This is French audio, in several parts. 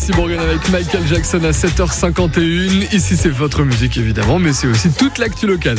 Lucie Bourgogne avec Michael Jackson à 7h51. Ici, c'est votre musique évidemment, mais c'est aussi toute l'actu locale.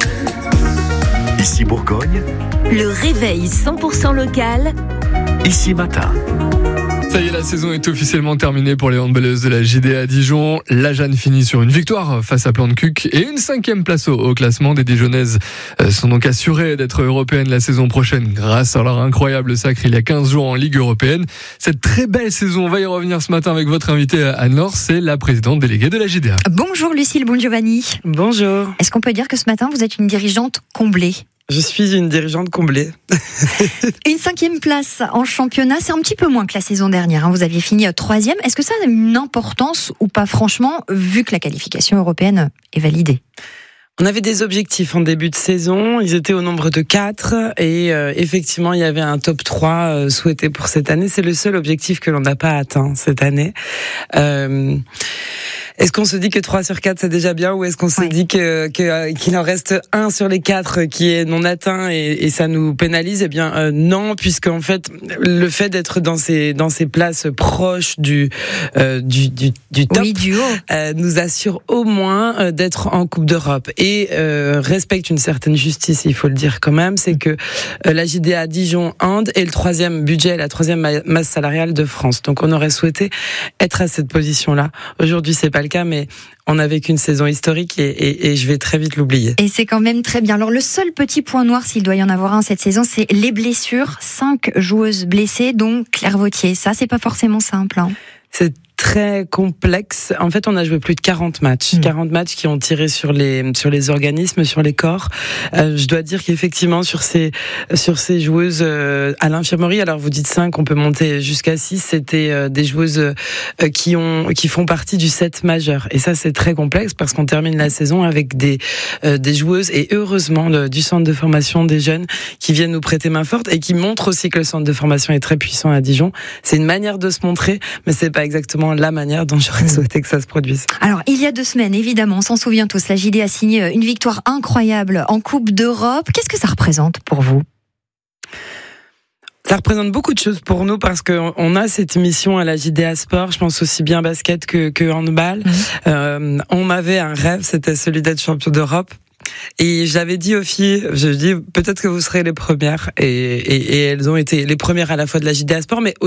Ici Bourgogne, Le réveil 100% local. ici matin. Ça y est, la saison est officiellement terminée pour les handballeuses de la JDA Dijon. La Jeanne finit sur une victoire face à Plantecuq et une 5e place au classement. Des Dijonnaises sont donc assurées d'être européennes la saison prochaine grâce à leur incroyable sacre il y a 15 jours en Ligue européenne. Cette très belle saison, on va y revenir ce matin avec votre invitée Anne-Laure, c'est la présidente déléguée de la JDA. Bonjour Lucille Bongiovanni. Bonjour. Est-ce qu'on peut dire que ce matin vous êtes une dirigeante comblée ? Je suis une dirigeante comblée. Une 5e place en championnat, c'est un petit peu moins que la saison dernière. Vous aviez fini 3e. Est-ce que ça a une importance ou pas franchement, vu que la qualification européenne est validée ? On avait des objectifs en début de saison, ils étaient au nombre de 4 et effectivement il y avait un top 3 souhaité pour cette année. C'est le seul objectif que l'on n'a pas atteint cette année. Est-ce qu'on se dit que 3 sur 4 c'est déjà bien ou est-ce qu'on se dit qu'il en reste 1 sur les 4 qui est non atteint et ça nous pénalise? Eh bien non, puisque en fait le fait d'être dans ces places proches du top du haut. Nous assure au moins d'être en Coupe d'Europe et respecte une certaine justice, il faut le dire quand même, c'est que la JDA Dijon Hand est le 3e budget, la 3e masse salariale de France. Donc on aurait souhaité être à cette position-là. Aujourd'hui c'est pas le cas, mais on a vécu une saison historique et je vais très vite l'oublier. Et c'est quand même très bien. Alors le seul petit point noir, s'il doit y en avoir un cette saison, c'est les blessures. 5 joueuses blessées, dont Claire Vautier. Ça, c'est pas forcément simple. C'est très complexe. En fait, on a joué plus de 40 matchs. 40 matchs qui ont tiré sur les organismes, sur les corps. Je dois dire qu'effectivement, sur ces joueuses à l'infirmerie, alors vous dites 5, on peut monter jusqu'à 6, c'était des joueuses qui font partie du 7 majeur. Et ça, c'est très complexe parce qu'on termine la saison avec des joueuses et heureusement du centre de formation des jeunes qui viennent nous prêter main forte et qui montrent aussi que le centre de formation est très puissant à Dijon. C'est une manière de se montrer, mais c'est pas exactement la manière dont j'aurais souhaité que ça se produise. Alors, il y a 2 semaines, évidemment, on s'en souvient tous, la JD a signé une victoire incroyable en Coupe d'Europe. Qu'est-ce que ça représente pour vous ? Ça représente beaucoup de choses pour nous parce qu'on a cette mission à la JDA Sport, je pense aussi bien basket que handball. On avait un rêve, c'était celui d'être champion d'Europe. Et j'avais dit aux filles, je dis peut-être que vous serez les premières et elles ont été les premières à la fois de la JDA Sport mais